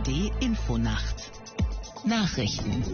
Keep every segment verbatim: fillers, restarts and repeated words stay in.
D Infonacht Nachrichten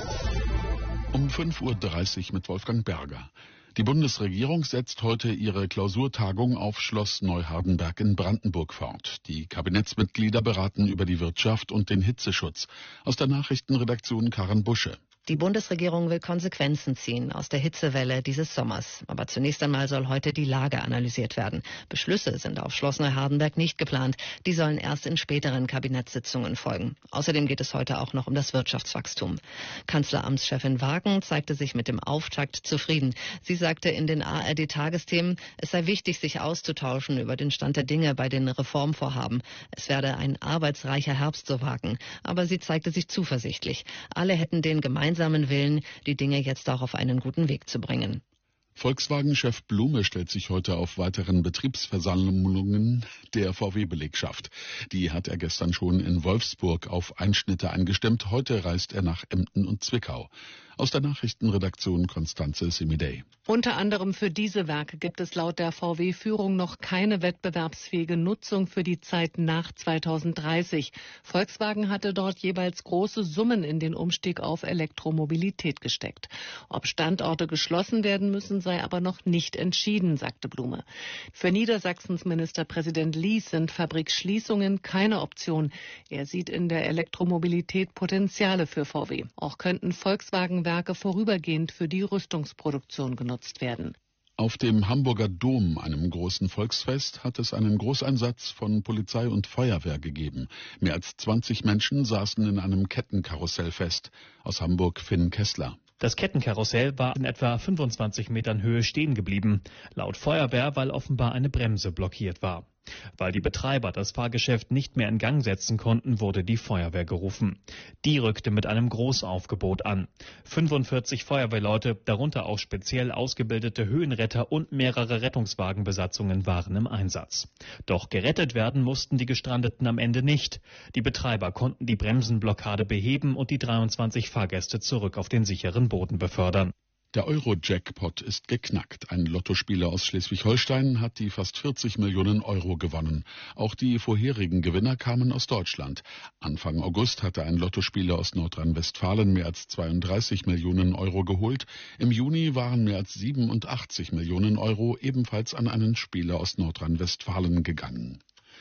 um fünf Uhr dreißig mit Wolfgang Berger. Die Bundesregierung setzt heute ihre Klausurtagung auf Schloss Neuhardenberg in Brandenburg fort. Die Kabinettsmitglieder beraten über die Wirtschaft und den Hitzeschutz. Aus der Nachrichtenredaktion Karin Busche. Die Bundesregierung will Konsequenzen ziehen aus der Hitzewelle dieses Sommers. Aber zunächst einmal soll heute die Lage analysiert werden. Beschlüsse sind auf Schloss Neuhardenberg nicht geplant. Die sollen erst in späteren Kabinettssitzungen folgen. Außerdem geht es heute auch noch um das Wirtschaftswachstum. Kanzleramtschefin Wagen zeigte sich mit dem Auftakt zufrieden. Sie sagte in den A R D-Tagesthemen, es sei wichtig, sich auszutauschen über den Stand der Dinge bei den Reformvorhaben. Es werde ein arbeitsreicher Herbst, so Wagen. Aber sie zeigte sich zuversichtlich. Alle hätten den gemeinsamen Willen, die Dinge jetzt auch auf einen guten Weg zu bringen. Volkswagen-Chef Blume stellt sich heute auf weiteren Betriebsversammlungen der V W-Belegschaft. Die hat er gestern schon in Wolfsburg auf Einschnitte eingestimmt. Heute reist er nach Emden und Zwickau. Aus der Nachrichtenredaktion Konstanze Semidey. Unter anderem für diese Werke gibt es laut der V W-Führung noch keine wettbewerbsfähige Nutzung für die Zeit nach zweitausenddreißig. Volkswagen hatte dort jeweils große Summen in den Umstieg auf Elektromobilität gesteckt. Ob Standorte geschlossen werden müssen, sei aber noch nicht entschieden, sagte Blume. Für Niedersachsens Ministerpräsident Lies sind Fabrikschließungen keine Option. Er sieht in der Elektromobilität Potenziale für V W. Auch könnten Volkswagen Werke vorübergehend für die Rüstungsproduktion genutzt werden. Auf dem Hamburger Dom, einem großen Volksfest, hat es einen Großeinsatz von Polizei und Feuerwehr gegeben. Mehr als zwanzig Menschen saßen in einem Kettenkarussell fest. Aus Hamburg Finn Kessler. Das Kettenkarussell war in etwa fünfundzwanzig Metern Höhe stehen geblieben. Laut Feuerwehr, weil offenbar eine Bremse blockiert war. Weil die Betreiber das Fahrgeschäft nicht mehr in Gang setzen konnten, wurde die Feuerwehr gerufen. Die rückte mit einem Großaufgebot an. fünfundvierzig Feuerwehrleute, darunter auch speziell ausgebildete Höhenretter und mehrere Rettungswagenbesatzungen waren im Einsatz. Doch gerettet werden mussten die Gestrandeten am Ende nicht. Die Betreiber konnten die Bremsenblockade beheben und die dreiundzwanzig Fahrgäste zurück auf den sicheren Boden befördern. Der Euro-Jackpot ist geknackt. Ein Lottospieler aus Schleswig-Holstein hat die fast vierzig Millionen Euro gewonnen. Auch die vorherigen Gewinner kamen aus Deutschland. Anfang August hatte ein Lottospieler aus Nordrhein-Westfalen mehr als zweiunddreißig Millionen Euro geholt. Im Juni waren mehr als siebenundachtzig Millionen Euro ebenfalls an einen Spieler aus Nordrhein-Westfalen gegangen.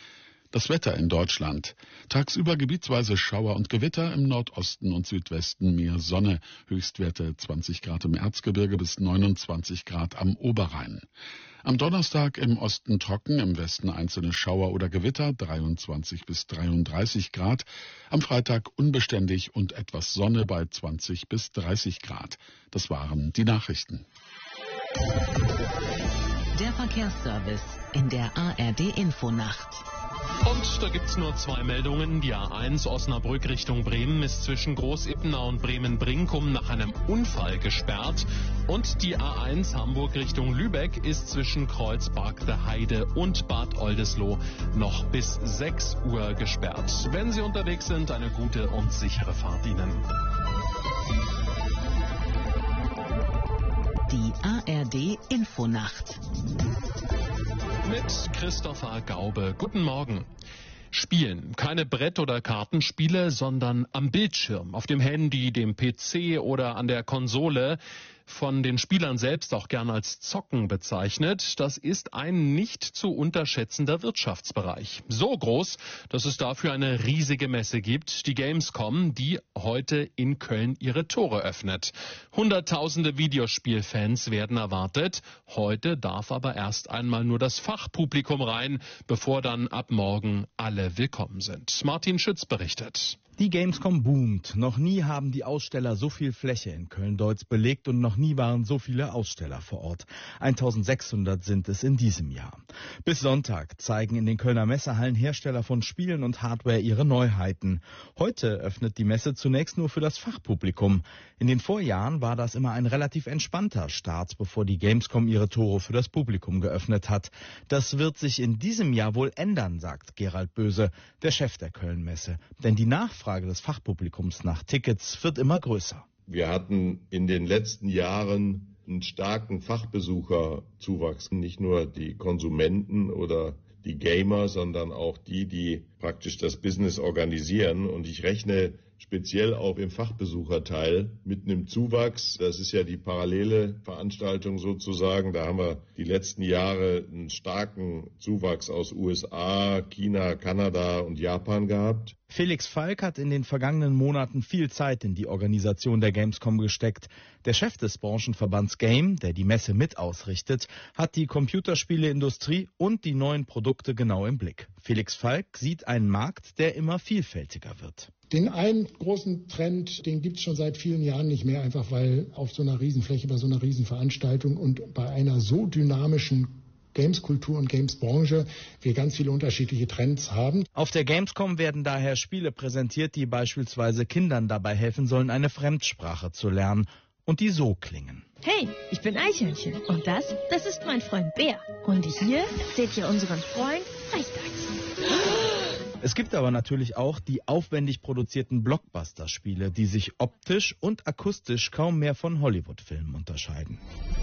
Das Wetter in Deutschland. Tagsüber gebietsweise Schauer und Gewitter, im Nordosten und Südwesten mehr Sonne. Höchstwerte zwanzig Grad im Erzgebirge bis neunundzwanzig Grad am Oberrhein. Am Donnerstag im Osten trocken, im Westen einzelne Schauer oder Gewitter, dreiundzwanzig bis dreiunddreißig Grad. Am Freitag unbeständig und etwas Sonne bei zwanzig bis dreißig Grad. Das waren die Nachrichten. Der Verkehrsservice in der A R D Infonacht. Und da gibt's nur zwei Meldungen. Die A eins Osnabrück Richtung Bremen ist zwischen Groß-Ippenau und Bremen-Brinkum nach einem Unfall gesperrt. Und die A eins Hamburg Richtung Lübeck ist zwischen Kreuzberg-der-Heide und Bad Oldesloe noch bis sechs Uhr gesperrt. Wenn Sie unterwegs sind, eine gute und sichere Fahrt Ihnen. Die A R D Infonacht. Mit Christopher Gaube. Guten Morgen. Spielen. Keine Brett- oder Kartenspiele, sondern am Bildschirm, auf dem Handy, dem P C oder an der Konsole. Von den Spielern selbst auch gern als Zocken bezeichnet. Das ist ein nicht zu unterschätzender Wirtschaftsbereich. So groß, dass es dafür eine riesige Messe gibt, die Gamescom, die heute in Köln ihre Tore öffnet. Hunderttausende Videospielfans werden erwartet. Heute darf aber erst einmal nur das Fachpublikum rein, bevor dann ab morgen alle willkommen sind. Martin Schütz berichtet. Die Gamescom boomt. Noch nie haben die Aussteller so viel Fläche in Köln-Deutz belegt und noch nie waren so viele Aussteller vor Ort. eintausendsechshundert sind es in diesem Jahr. Bis Sonntag zeigen in den Kölner Messehallen Hersteller von Spielen und Hardware ihre Neuheiten. Heute öffnet die Messe zunächst nur für das Fachpublikum. In den Vorjahren war das immer ein relativ entspannter Start, bevor die Gamescom ihre Tore für das Publikum geöffnet hat. Das wird sich in diesem Jahr wohl ändern, sagt Gerald Böse, der Chef der Köln-Messe. Denn die Nachfrage Nachfrage des Fachpublikums nach Tickets wird immer größer. Wir hatten in den letzten Jahren einen starken Fachbesucherzuwachs. Nicht nur die Konsumenten oder die Gamer, sondern auch die, die praktisch das Business organisieren. Und ich rechne speziell auch im Fachbesucherteil mit einem Zuwachs. Das ist ja die parallele Veranstaltung sozusagen. Da haben wir die letzten Jahre einen starken Zuwachs aus U S A, China, Kanada und Japan gehabt. Felix Falk hat in den vergangenen Monaten viel Zeit in die Organisation der Gamescom gesteckt. Der Chef des Branchenverbands Game, der die Messe mit ausrichtet, hat die Computerspieleindustrie und die neuen Produkte genau im Blick. Felix Falk sieht einen Markt, der immer vielfältiger wird. Den einen großen Trend, den gibt es schon seit vielen Jahren nicht mehr, einfach weil auf so einer Riesenfläche, bei so einer Riesenveranstaltung und bei einer so dynamischen Games-Kultur und Games-Branche wir ganz viele unterschiedliche Trends haben. Auf der Gamescom werden daher Spiele präsentiert, die beispielsweise Kindern dabei helfen sollen, eine Fremdsprache zu lernen und die so klingen. Hey, ich bin Eichhörnchen und das, das ist mein Freund Bär. Und hier seht ihr unseren Freund Eisdachsen. Es gibt aber natürlich auch die aufwendig produzierten Blockbuster-Spiele, die sich optisch und akustisch kaum mehr von Hollywood-Filmen unterscheiden.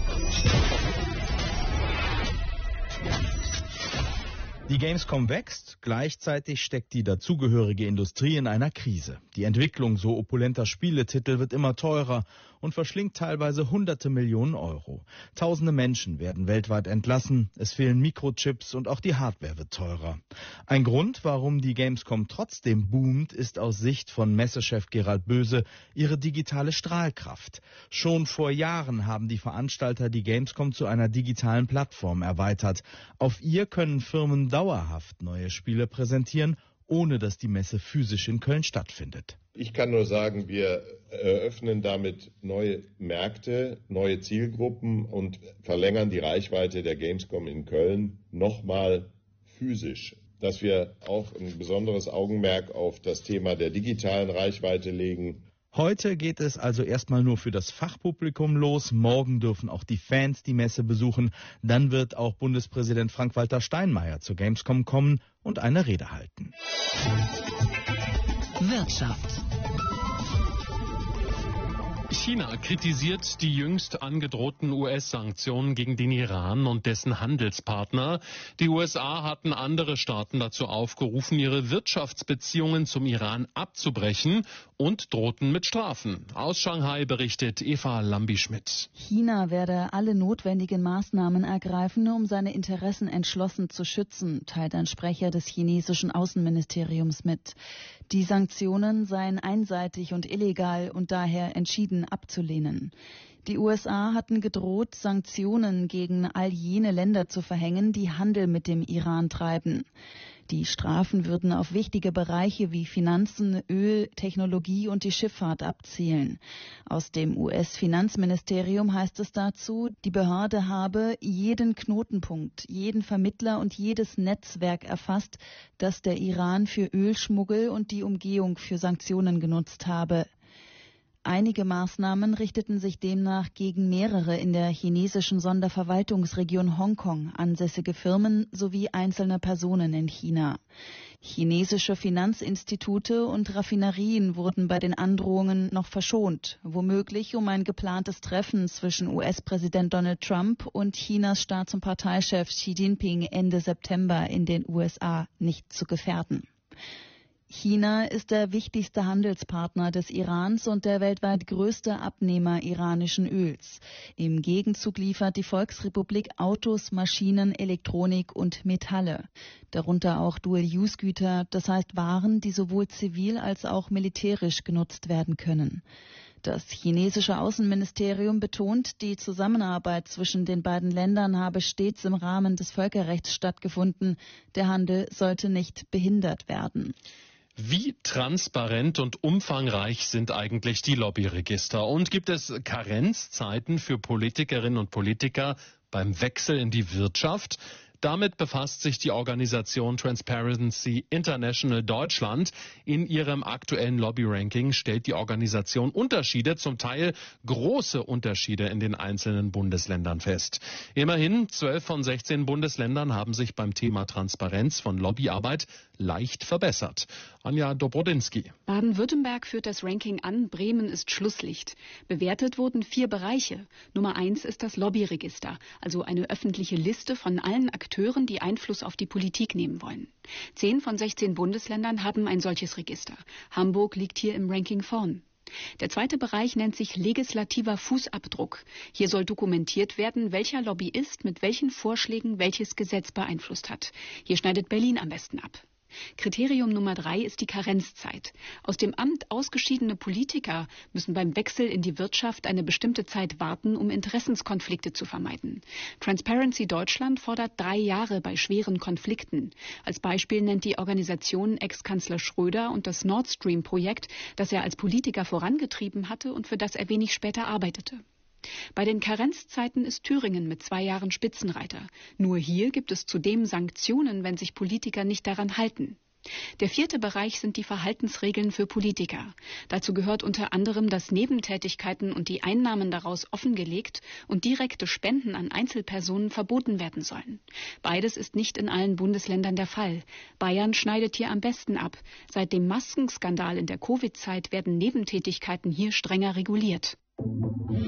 Die Gamescom wächst, gleichzeitig steckt die dazugehörige Industrie in einer Krise. Die Entwicklung so opulenter Spieletitel wird immer teurer und verschlingt teilweise hunderte Millionen Euro. Tausende Menschen werden weltweit entlassen, es fehlen Mikrochips und auch die Hardware wird teurer. Ein Grund, warum die Gamescom trotzdem boomt, ist aus Sicht von Messechef Gerald Böse ihre digitale Strahlkraft. Schon vor Jahren haben die Veranstalter die Gamescom zu einer digitalen Plattform erweitert. Auf ihr können Firmen dauerhaft neue Spiele präsentieren, ohne dass die Messe physisch in Köln stattfindet. Ich kann nur sagen, wir eröffnen damit neue Märkte, neue Zielgruppen und verlängern die Reichweite der Gamescom in Köln nochmal physisch. Dass wir auch ein besonderes Augenmerk auf das Thema der digitalen Reichweite legen. Heute geht es also erstmal nur für das Fachpublikum los. Morgen dürfen auch die Fans die Messe besuchen. Dann wird auch Bundespräsident Frank-Walter Steinmeier zur Gamescom kommen und eine Rede halten. Wirtschaft. China kritisiert die jüngst angedrohten U S-Sanktionen gegen den Iran und dessen Handelspartner. Die U S A hatten andere Staaten dazu aufgerufen, ihre Wirtschaftsbeziehungen zum Iran abzubrechen und drohten mit Strafen. Aus Shanghai berichtet Eva Lambi-Schmidt. China werde alle notwendigen Maßnahmen ergreifen, um seine Interessen entschlossen zu schützen, teilt ein Sprecher des chinesischen Außenministeriums mit. Die Sanktionen seien einseitig und illegal und daher entschieden abzulehnen. Die U S A hatten gedroht, Sanktionen gegen all jene Länder zu verhängen, die Handel mit dem Iran treiben. Die Strafen würden auf wichtige Bereiche wie Finanzen, Öl, Technologie und die Schifffahrt abzielen. Aus dem U S-Finanzministerium heißt es dazu, die Behörde habe jeden Knotenpunkt, jeden Vermittler und jedes Netzwerk erfasst, das der Iran für Ölschmuggel und die Umgehung für Sanktionen genutzt habe. Einige Maßnahmen richteten sich demnach gegen mehrere in der chinesischen Sonderverwaltungsregion Hongkong ansässige Firmen sowie einzelne Personen in China. Chinesische Finanzinstitute und Raffinerien wurden bei den Androhungen noch verschont, womöglich um ein geplantes Treffen zwischen U S-Präsident Donald Trump und Chinas Staats- und Parteichef Xi Jinping Ende September in den U S A nicht zu gefährden. China ist der wichtigste Handelspartner des Irans und der weltweit größte Abnehmer iranischen Öls. Im Gegenzug liefert die Volksrepublik Autos, Maschinen, Elektronik und Metalle. Darunter auch Dual-Use-Güter, das heißt Waren, die sowohl zivil als auch militärisch genutzt werden können. Das chinesische Außenministerium betont, die Zusammenarbeit zwischen den beiden Ländern habe stets im Rahmen des Völkerrechts stattgefunden. Der Handel sollte nicht behindert werden. Wie transparent und umfangreich sind eigentlich die Lobbyregister? Und gibt es Karenzzeiten für Politikerinnen und Politiker beim Wechsel in die Wirtschaft? Damit befasst sich die Organisation Transparency International Deutschland. In ihrem aktuellen Lobby-Ranking stellt die Organisation Unterschiede, zum Teil große Unterschiede in den einzelnen Bundesländern fest. Immerhin zwölf von sechzehn Bundesländern haben sich beim Thema Transparenz von Lobbyarbeit leicht verbessert. Anja Dobrodinsky. Baden-Württemberg führt das Ranking an, Bremen ist Schlusslicht. Bewertet wurden vier Bereiche. Nummer eins ist das Lobbyregister, also eine öffentliche Liste von allen Akteuren, die Einfluss auf die Politik nehmen wollen. Zehn von sechzehn Bundesländern haben ein solches Register. Hamburg liegt hier im Ranking vorn. Der zweite Bereich nennt sich legislativer Fußabdruck. Hier soll dokumentiert werden, welcher Lobbyist mit welchen Vorschlägen welches Gesetz beeinflusst hat. Hier schneidet Berlin am besten ab. Kriterium Nummer drei ist die Karenzzeit. Aus dem Amt ausgeschiedene Politiker müssen beim Wechsel in die Wirtschaft eine bestimmte Zeit warten, um Interessenskonflikte zu vermeiden. Transparency Deutschland fordert drei Jahre bei schweren Konflikten. Als Beispiel nennt die Organisation Ex-Kanzler Schröder und das Nord Stream-Projekt, das er als Politiker vorangetrieben hatte und für das er wenig später arbeitete. Bei den Karenzzeiten ist Thüringen mit zwei Jahren Spitzenreiter. Nur hier gibt es zudem Sanktionen, wenn sich Politiker nicht daran halten. Der vierte Bereich sind die Verhaltensregeln für Politiker. Dazu gehört unter anderem, dass Nebentätigkeiten und die Einnahmen daraus offengelegt und direkte Spenden an Einzelpersonen verboten werden sollen. Beides ist nicht in allen Bundesländern der Fall. Bayern schneidet hier am besten ab. Seit dem Maskenskandal in der Covid-Zeit werden Nebentätigkeiten hier strenger reguliert.